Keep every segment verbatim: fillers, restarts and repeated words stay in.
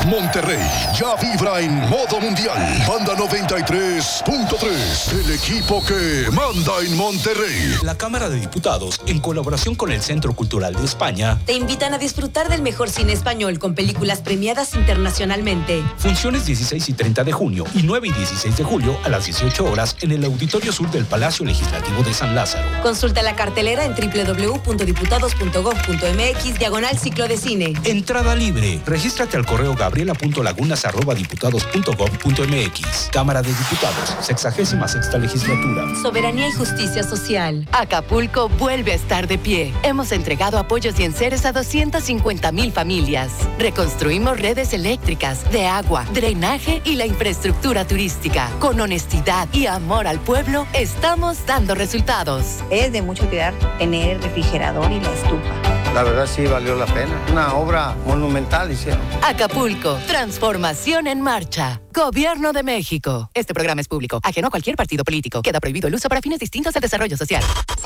Monterrey ya vibra en modo mundial. Banda noventa y tres punto tres, el equipo que manda en Monterrey. La Cámara de Diputados, en colaboración con el Centro Cultural de España, te invitan a disfrutar del mejor cine español con películas premiadas internacionalmente. Funciones dieciséis y treinta de junio y nueve y dieciséis de julio a las dieciocho horas en el Auditorio Sur del Palacio Legislativo de San Lázaro. Consulta la cartelera en doble u doble u doble u punto diputados punto gob punto eme equis diagonal ciclo de cine. Entrada libre. Regístrate al correo gabriela punto lagunas arroba diputados punto gob punto eme equis. Cámara de Diputados, sexagésima sexta legislatura. Soberanía y justicia social. Acapulco vuelve a estar de pie. Hemos entregado apoyos y enseres a doscientas cincuenta mil familias. Reconstruimos redes eléctricas, de agua, drenaje y la infraestructura turística. Con honestidad y amor al pueblo, estamos dando resultados. Es de mucho cuidar tener el refrigerador y la estufa. La verdad sí valió la pena. Una obra monumental hicieron. Acapulco, transformación en marcha. Gobierno de México. Este programa es público, ajeno a cualquier partido político. Queda prohibido el uso para fines distintos del desarrollo social.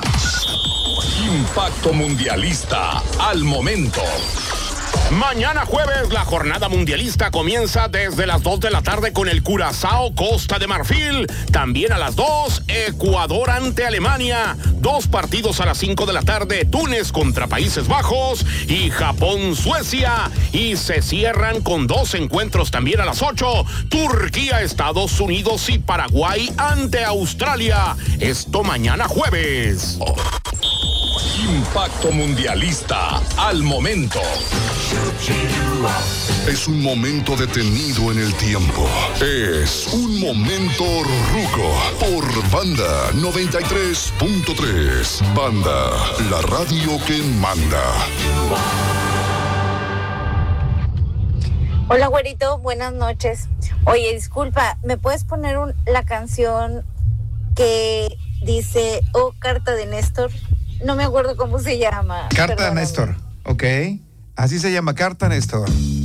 Impacto Mundialista al momento. Mañana jueves, la jornada mundialista comienza desde las dos de la tarde con el Curazao Costa de Marfil. También a las dos, Ecuador ante Alemania. Dos partidos a las cinco de la tarde, Túnez contra Países Bajos y Japón, Suecia. Y se cierran con dos encuentros también a las ocho, Turquía, Estados Unidos y Paraguay ante Australia. Esto mañana jueves. Oh. Impacto Mundialista al momento. Es un momento detenido en el tiempo. Es un momento ruco por Banda noventa y tres punto tres. Banda, la radio que manda. Hola, güerito, buenas noches. Oye, disculpa, ¿me puedes poner un, la canción que dice Oh, Carta de Néstor? No me acuerdo cómo se llama. Carta Perdóname. Néstor, ok. Así se llama, Carta Néstor.